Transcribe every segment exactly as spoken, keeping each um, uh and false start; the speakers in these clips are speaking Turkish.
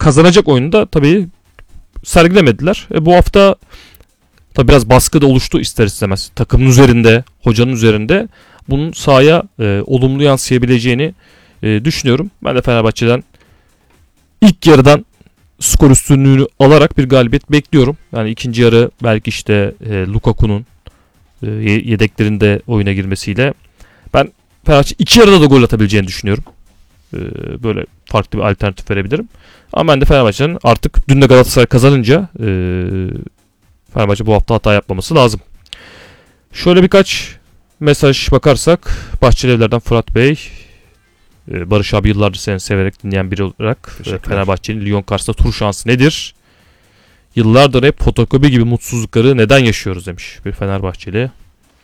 kazanacak oyunu da tabii sergilemediler. E, bu hafta tabii biraz baskı da oluştu ister istemez. Takımın üzerinde, hocanın üzerinde bunun sahaya e, olumlu yansıyabileceğini e, düşünüyorum. Ben de Fenerbahçe'den ilk yarıdan skor üstünlüğünü alarak bir galibiyet bekliyorum. Yani ikinci yarı belki işte e, Lukaku'nun e, yedeklerinde oyuna girmesiyle ben Fenerbahçe iki yarıda da gol atabileceğini düşünüyorum. E, böyle farklı bir alternatif verebilirim. Ama ben de Fenerbahçe'nin artık dün de Galatasaray kazanınca e, Fenerbahçe bu hafta hata yapmaması lazım. Şöyle birkaç mesaj bakarsak Bahçelievler'den Fırat Bey, Barış abi yıllardır seni severek dinleyen biri olarak Fenerbahçe'nin Lyon karşısında tur şansı nedir? Yıllardır hep fotokopi gibi mutsuzlukları neden yaşıyoruz demiş bir Fenerbahçeli.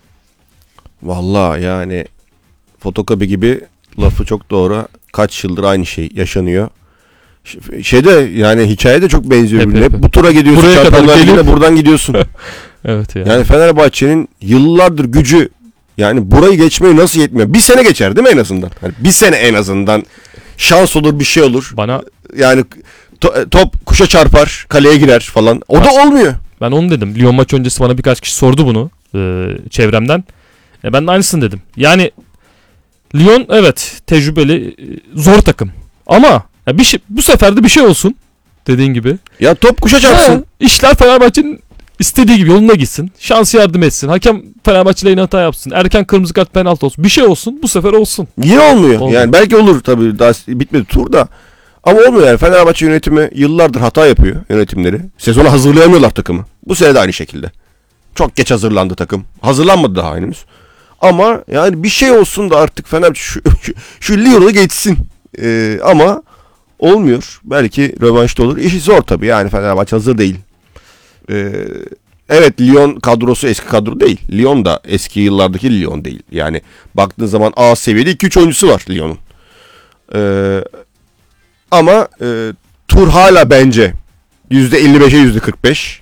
Vallahi yani fotokopi gibi lafı çok doğru. Kaç yıldır aynı şey yaşanıyor. Şeyde yani hikaye de çok benziyor hep, birbirine. hep. Hep bu tura gidiyorsun. Çarpılar yine buradan gidiyorsun. Evet yani. Yani Fenerbahçe'nin yıllardır gücü, yani burayı geçmeyi nasıl yetmiyor? Bir sene geçer değil mi en azından? Yani bir sene en azından şans olur, bir şey olur. Bana yani to- top kuşa çarpar, kaleye girer falan. O da olmuyor. Ben onu dedim. Lyon maç öncesi bana birkaç kişi sordu bunu e, çevremden. E, ben de aynısını dedim. Yani Lyon evet tecrübeli, e, zor takım. Ama ya bir şey, bu sefer de bir şey olsun dediğin gibi. Ya top kuşa çarpsın. Ha, işler Fenerbahçe'nin istediği gibi yoluna gitsin. Şansı yardım etsin. Hakem Fenerbahçe'yle yine hata yapsın. Erken kırmızı kart, penaltı olsun. Bir şey olsun. Bu sefer olsun. Yine olmuyor. Olmuyor. Yani belki olur tabii. Daha bitmedi tur da. Ama olmuyor yani. Fenerbahçe yönetimi yıllardır hata yapıyor, yönetimleri. Sezona hazırlayamıyorlar takımı. Bu sene de aynı şekilde. Çok geç hazırlandı takım. Hazırlanmadı daha henüz. Ama yani bir şey olsun da artık Fenerbahçe şu, şu, şu Lyon'u geçsin. Ee, ama olmuyor. Belki rövanşta olur. İşi zor tabii. Yani Fenerbahçe hazır değil. Ee, evet Lyon kadrosu eski kadro değil. Lyon da eski yıllardaki Lyon değil. Yani baktığın zaman A seviyede iki üç oyuncusu var Lyon'un. Ee, ama e, tur hala bence yüzde elli beşe yüzde kırk beş.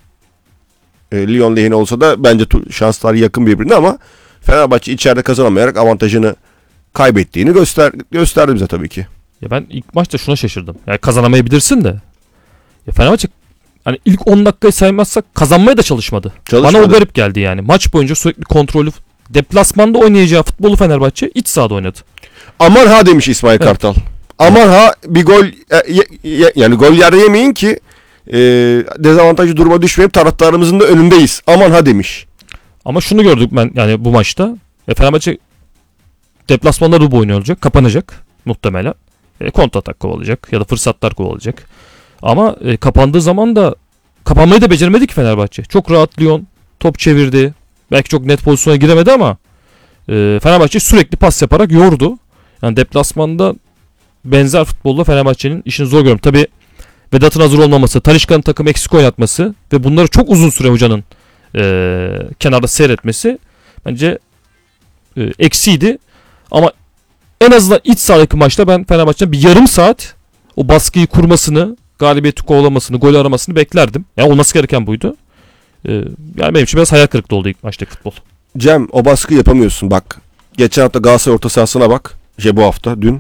E, Lyon lehine olsa da bence tur, şanslar yakın birbirine ama Fenerbahçe içeride kazanamayarak avantajını kaybettiğini göster gösterdi bize tabii ki. Ya ben ilk maçta şuna şaşırdım. Yani kazanamayabilirsin de. Ya Fenerbahçe hani ilk on dakikayı saymazsak kazanmaya da çalışmadı. çalışmadı. Bana o garip geldi yani. Maç boyunca sürekli kontrolü, deplasmanda oynayacağı futbolu Fenerbahçe iç sahada oynadı. Aman ha demiş İsmail evet. Kartal. Aman ha bir gol e, ye, yani gol yerde yemeyin ki e, dezavantajlı duruma düşmeyip taraftarımızın da önündeyiz. Aman ha demiş. Ama şunu gördük ben yani bu maçta. E, Fenerbahçe deplasmanda da bu oyun olacak. Kapanacak muhtemelen. E, kontratak kovalayacak ya da fırsatlar kovalayacak. Ama e, kapandığı zaman da kapanmayı da beceremedi ki Fenerbahçe. Çok rahat Lyon top çevirdi. Belki çok net pozisyona giremedi ama e, Fenerbahçe sürekli pas yaparak yordu. Yani deplasmanda benzer futbolla Fenerbahçe'nin işini zor görüyorum. Tabii Vedat'ın hazır olmaması, Talisca'nın takım eksik oynatması ve bunları çok uzun süre hocanın e, kenarda seyretmesi bence e, eksiydi. Ama en azından iç sahadaki maçta ben Fenerbahçe'nin bir yarım saat o baskıyı kurmasını, galibiyeti kovalamasını, gol aramasını beklerdim. Yani olması gereken buydu. Ee, yani benim için biraz hayal kırıklığı oldu ilk maçtaki futbol. Cem o baskı yapamıyorsun bak. Geçen hafta Galatasaray orta sahasına bak. Şey bu hafta dün.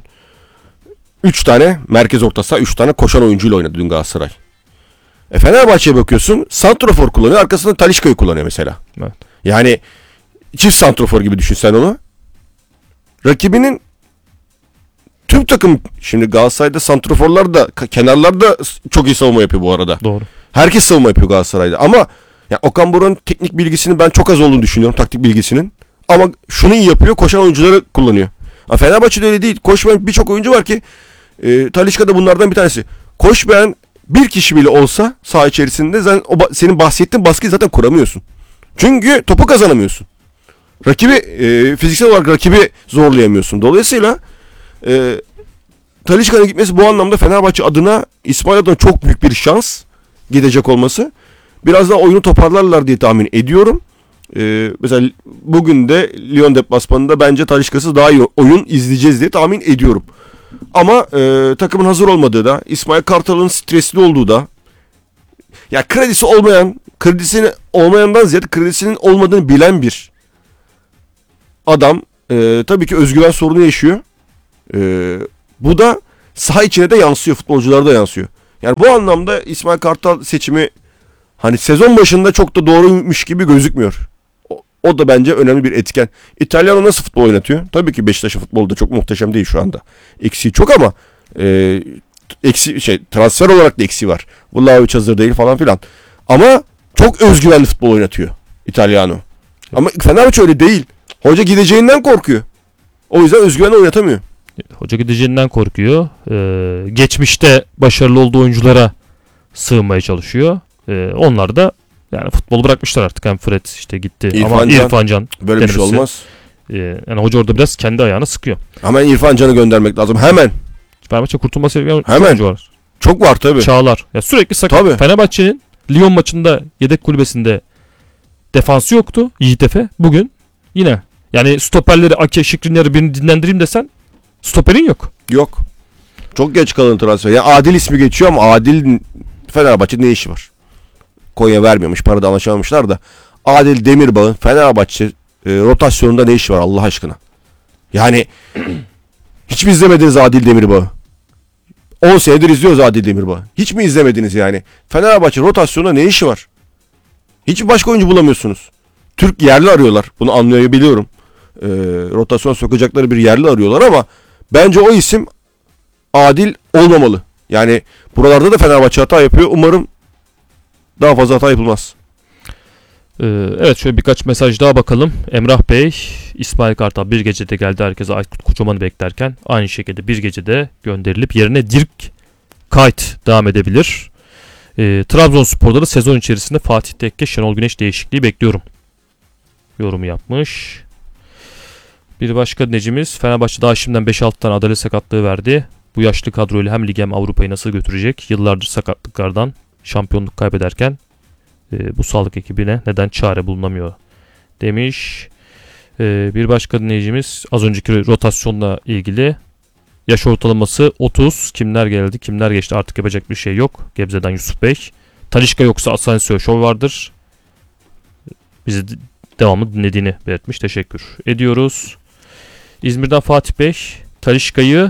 üç tane merkez orta saha, üç tane koşan oyuncuyla oynadı dün Galatasaray. E Fenerbahçe'ye bakıyorsun. Santrofor kullanıyor. Arkasında Talisca'yı kullanıyor mesela. Evet. Yani çift santrofor gibi düşün sen onu. Rakibinin tüm takım, şimdi Galatasaray'da santroforlar da kenarlarda çok iyi savunma yapıyor bu arada. Doğru. Herkes savunma yapıyor Galatasaray'da ama ya Okan Buruk'un teknik bilgisinin ben çok az olduğunu düşünüyorum, taktik bilgisinin. Ama şunu iyi yapıyor, koşan oyuncuları kullanıyor. Ama Fenerbahçe'de öyle değil. Koşmayan birçok oyuncu var ki e, Talisca da bunlardan bir tanesi. Koşmayan bir kişi bile olsa saha içerisinde zaten o, senin bahsettiğin baskıyı zaten kuramıyorsun. Çünkü topu kazanamıyorsun. Rakibi e, fiziksel olarak rakibi zorlayamıyorsun. Dolayısıyla e, Talisca'nın gitmesi bu anlamda Fenerbahçe adına, İsmail adına çok büyük bir şans gidecek olması. Biraz daha oyunu toparlarlar diye tahmin ediyorum. Ee, mesela bugün de Lyon deplasmanında bence Talisca'sız daha iyi oyun izleyeceğiz diye tahmin ediyorum. Ama e, takımın hazır olmadığı da, İsmail Kartal'ın stresli olduğu da, ya kredisi olmayan, kredisini olmayandan ziyade kredisinin olmadığını bilen bir adam e, tabii ki özgüven sorunu yaşıyor. E, bu da saha içine de yansıyor, futbolculara da yansıyor. Yani bu anlamda İsmail Kartal seçimi hani sezon başında çok da doğruymuş gibi gözükmüyor. O, o da bence önemli bir etken. İtalyan nasıl futbol oynatıyor? Tabii ki Beşiktaş'ın futbolu da çok muhteşem değil şu anda. Eksiği çok ama e, eksi şey transfer olarak da eksiği var. Vlahovic hazır değil falan filan. Ama çok özgüvenli futbol oynatıyor İtalyano. Ama Fenerbahçe öyle değil. Hoca gideceğinden korkuyor. O yüzden özgüvenle oynatamıyor. Hoca gideceğinden korkuyor. Ee, geçmişte başarılı olduğu oyunculara sığınmaya çalışıyor. Ee, onlar da yani futbolu bırakmışlar artık. Hem Fred işte gitti İrfan ama Can, İrfan Can böyle bir şey denemesi. olmaz. Ee, yani hoca orada biraz kendi ayağını sıkıyor. Hemen İrfan Can'ı göndermek lazım. Hemen. Fenerbahçe kurtulması gereken Hemen. oyuncu var. Çok var tabii. Çağlar. Ya sürekli sakat. Tabii. Fenerbahçe'nin Lyon maçında yedek kulübesinde defansı yoktu. Yiğit Efe. Bugün yine. Yani stoperleri Ake, Şikrinler'i birini dinlendireyim desen stoperin yok. Yok. Çok geç kalın transfer. Ya Adil ismi geçiyor ama Adil Fenerbahçe'de ne işi var? Konya vermiyormuş. Parada anlaşamamışlar da. Adil Demirbağ'ın Fenerbahçe e, rotasyonunda ne işi var Allah aşkına? Yani hiç mi izlemediniz Adil Demirbağ'ı? on senedir izliyoruz Adil Demirbağ'ı. Hiç mi izlemediniz yani? Fenerbahçe rotasyonunda ne işi var? Hiç mi başka oyuncu bulamıyorsunuz? Türk yerli arıyorlar. Bunu anlayabiliyorum. E, rotasyon sokacakları bir yerli arıyorlar ama bence o isim Adil olmamalı. Yani buralarda da Fenerbahçe hata yapıyor. Umarım daha fazla hata yapılmaz. Ee, evet şöyle birkaç mesaj daha bakalım. Emrah Bey, İsmail Kartal bir gecede geldi herkese Aykut Kocaman'ı beklerken aynı şekilde bir gecede gönderilip yerine Dirk Kuyt devam edebilir. Ee, Trabzonspor'da da sezon içerisinde Fatih Tekke, Şenol Güneş değişikliği bekliyorum. Yorumu yapmış. Bir başka dinleyicimiz Fenerbahçe daha şimdiden beş altı tane adalet sakatlığı verdi. Bu yaşlı kadroyla hem lig hem Avrupa'yı nasıl götürecek? Yıllardır sakatlıklardan şampiyonluk kaybederken e, bu sağlık ekibine neden çare bulunamıyor demiş. E, bir başka dinleyicimiz az önceki rotasyonla ilgili yaş ortalaması otuz. Kimler geldi kimler geçti artık yapacak bir şey yok. Gebze'den Yusuf Bey. Talisca yoksa Asensio şov vardır. Bizi devamlı dinlediğini belirtmiş. Teşekkür ediyoruz. İzmir'den Fatih Bey. Talisca'yı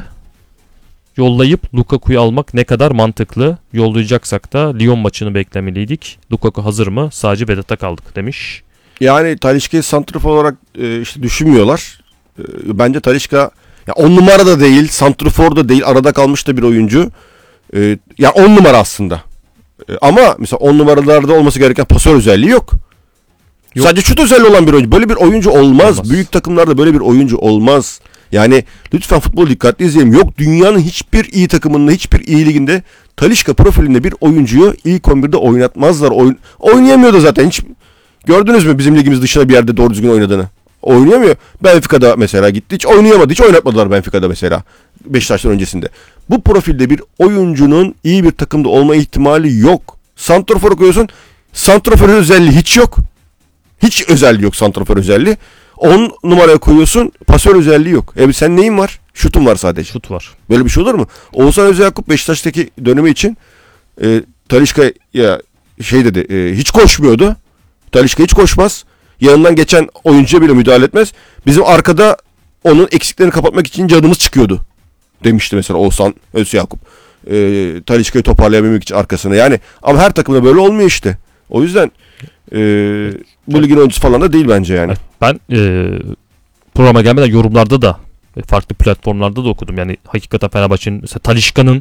yollayıp Lukaku'yu almak ne kadar mantıklı? Yollayacaksak da Lyon maçını beklemeliydik. Lukaku hazır mı? Sadece Vedat'a kaldık demiş. Yani Talisca'yı santrafor olarak e, işte düşünmüyorlar. E, bence Talisca ya on numara da değil, santrafor da değil, arada kalmış da bir oyuncu. E, ya on numara aslında. E, ama mesela on numaralarda olması gereken pasör özelliği yok. Yok. Sadece şut özelliği olan bir oyuncu. Böyle bir oyuncu olmaz. olmaz. Büyük takımlarda böyle bir oyuncu olmaz. Yani lütfen futbol dikkatli izleyelim. Yok dünyanın hiçbir iyi takımında, hiçbir iyi liginde Talisca profilinde bir oyuncuyu ilk on birde oynatmazlar. Oyn oynayamıyor da zaten. Hiç gördünüz mü bizim ligimiz dışında bir yerde doğru düzgün oynadığını? Oynayamıyor. Benfica'da mesela gitti. Hiç oynayamadı. Hiç oynatmadılar Benfica'da mesela. Beşiktaş'tan öncesinde. Bu profilde bir oyuncunun iyi bir takımda olma ihtimali yok. Santrafor'a koyuyorsun. Santrafor özelliği hiç yok. Hiç özelliği yok santrafor özelliği. on numaraya koyuyorsun. Pasör özelliği yok. E sen neyin var? Şutun var sadece. Şut var. Böyle bir şey olur mu? Oğuzhan Özyakup Beşiktaş'taki dönemi için e, Talisca'ya şey dedi. E, hiç koşmuyordu. Talisca hiç koşmaz. Yanından geçen oyuncuya bile müdahale etmez. Bizim arkada onun eksiklerini kapatmak için canımız çıkıyordu. Demişti mesela Oğuzhan Özyakup. E, Talisca'yı toparlayabilmek için arkasına. Yani ama her takımda böyle olmuyor işte. O yüzden e, bu ligin oyuncusu falan da değil bence yani. Ben e, programa gelmeden yorumlarda da farklı platformlarda da okudum. Yani hakikaten Fenerbahçe'nin mesela Talisca'nın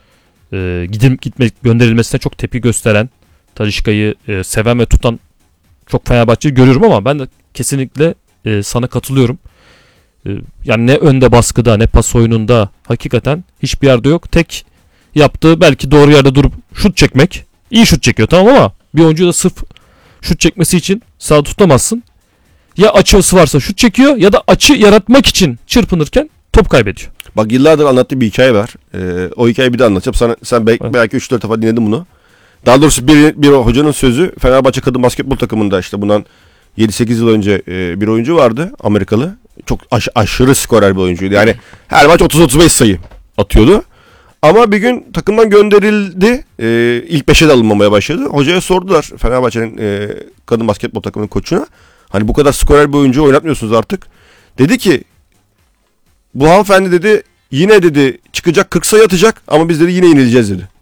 e, gidip gitme gönderilmesine çok tepki gösteren, Talisca'yı e, seven ve tutan çok Fenerbahçe'yi görüyorum ama ben de kesinlikle e, sana katılıyorum. E, yani ne önde baskıda ne pas oyununda hakikaten hiçbir yerde yok. Tek yaptığı belki doğru yerde durup şut çekmek. İyi şut çekiyor tamam ama bir oyuncu da sırf şut çekmesi için sağ tutamazsın. Ya açısı varsa şut çekiyor ya da açı yaratmak için çırpınırken top kaybediyor. Bak yıllardır anlattığı bir hikaye var. Ee, o hikayeyi bir de anlatacağım. Sana, sen belki, evet. belki üç dört defa dinledin bunu. Daha doğrusu bir, bir hocanın sözü Fenerbahçe kadın basketbol takımında işte bundan yedi sekiz yıl önce e, bir oyuncu vardı Amerikalı. Çok aş, aşırı skorer bir oyuncuydu. Yani her maç otuz otuz beş sayı atıyordu. Ama bir gün takımdan gönderildi. E, ilk beşe de alınmamaya başladı. Hocaya sordular Fenerbahçe'nin e, kadın basketbol takımının koçuna. Hani bu kadar skorer bir oyuncu oynatmıyorsunuz artık. Dedi ki bu hanımefendi dedi yine dedi çıkacak kırk sayı atacak ama biz dedi yine yenileceğiz dedi.